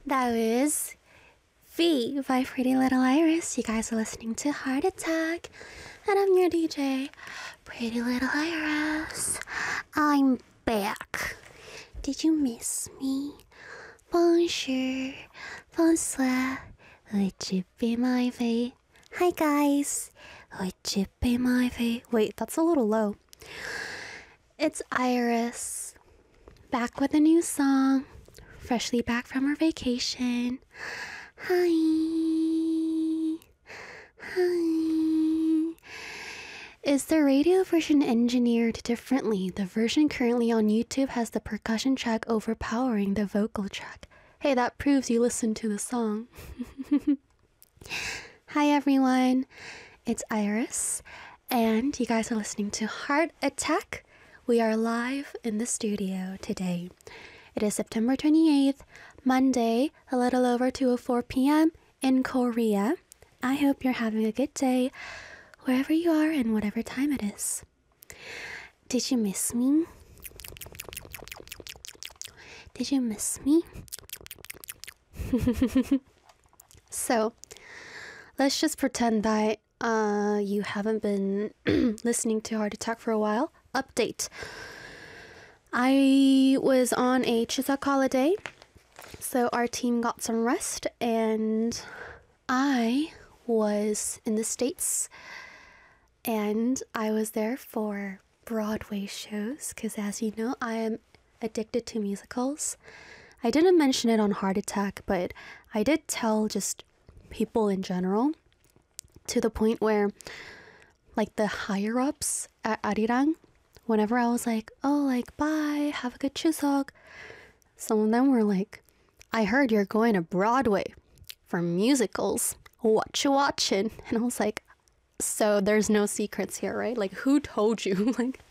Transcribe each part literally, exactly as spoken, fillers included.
That was V by Pretty Little Iris. You guys are listening to Heart Attack, and I'm your D J, Pretty Little Iris. I'm back. Did you miss me? Bonjour, bonsoir, would you be my V? Hi guys, would you be my V? Wait, that's a little low. It's Iris, back with a new song, freshly back from her vacation. Hi, hi. Is the radio version engineered differently? The version currently on YouTube has the percussion track overpowering the vocal track. Hey, that proves you listened to the song. Hi everyone, it's Iris, and you guys are listening to Heart Attack. We are live in the studio today. It is September twenty-eighth, Monday, a little over two oh four p.m. in Korea. I hope you're having a good day, wherever you are and whatever time it is. Did you miss me? Did you miss me? So, let's just pretend that uh, you haven't been listening to Heart Attack for a while. Update. I was on a Chuseok holiday, so our team got some rest, and I was in the States, and I was there for Broadway shows, because as you know, I am addicted to musicals. I didn't mention it on Heart Attack, but I did tell just people in general, to the point where, like, the higher-ups at Arirang, whenever I was like, oh, like, bye, have a good Chuseok, some of them were like, I heard you're going to Broadway for musicals. What you watching? And I was like, so there's no secrets here, right? Like, who told you? Like,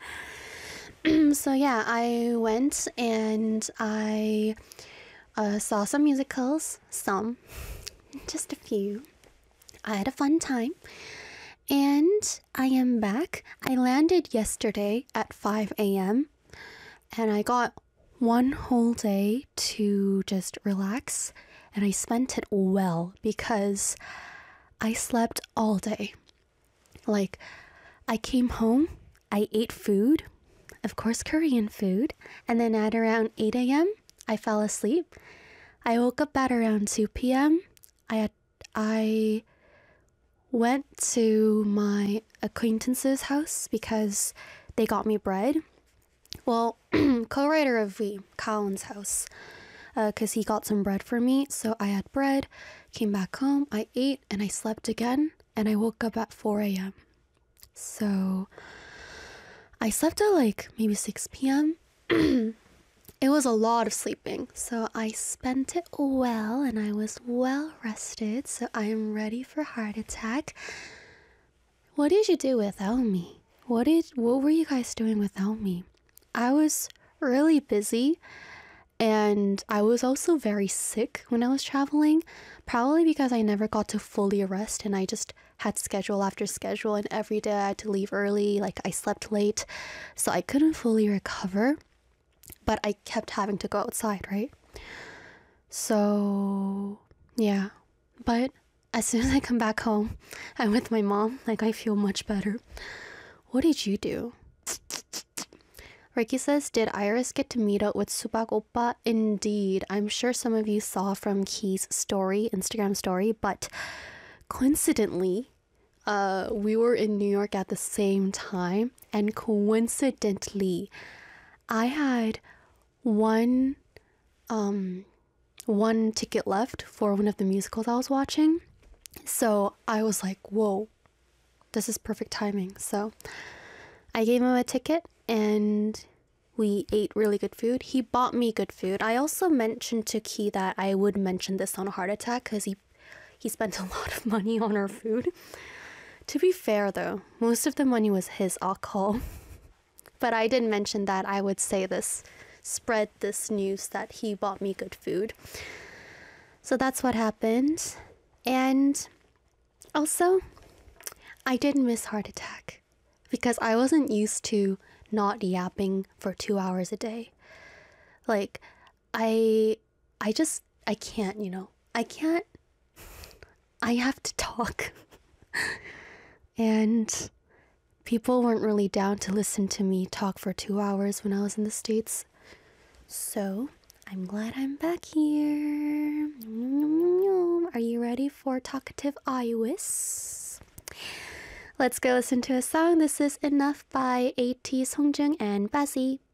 so yeah, I went and I uh, saw some musicals, some, just a few. I had a fun time. And I am back. I landed yesterday at five a.m. and I got one whole day to just relax, and I spent it well because I slept all day. Like, I came home, I ate food, of course Korean food, and then at around eight a.m. I fell asleep. I woke up at around two p.m. I had I went to my acquaintance's house because they got me bread. Well, co-writer of V, Colin's house, because uh, he got some bread for me. So I had bread, came back home, I ate, and I slept again, and I woke up at four a.m. So I slept at like maybe six p.m. It was a lot of sleeping, so I spent it well, and I was well rested, so I am ready for Heart Attack. What did you do without me? What did what were you guys doing without me? I was really busy, and I was also very sick when I was traveling, probably because I never got to fully rest, and I just had schedule after schedule, and every day I had to leave early, like I slept late, so I couldn't fully recover. But I kept having to go outside, right? So, yeah. But as soon as I come back home, I'm with my mom. Like, I feel much better. What did you do? Ricky says, did Iris get to meet up with Subak Oppa? Indeed. I'm sure some of you saw from Key's story, Instagram story. But coincidentally, uh, we were in New York at the same time. And coincidentally, I had one um one ticket left for one of the musicals I was watching. So I was like, whoa, this is perfect timing. So I gave him a ticket and we ate really good food. He bought me good food. I also mentioned to Key that I would mention this on Heart Attack because he he spent a lot of money on our food. To be fair though, most of the money was his alcohol. But I did mention that I would say this, spread this news that he bought me good food. So that's what happened. And also, I did miss Heart Attack because I wasn't used to not yapping for two hours a day. Like, I I just I can't, you know. I can't. I have to talk. And people weren't really down to listen to me talk for two hours when I was in the States. So, I'm glad I'm back here. Are you ready for Talkative Iris? Let's go listen to a song. This is Enough by AT Songjung and Bazzi.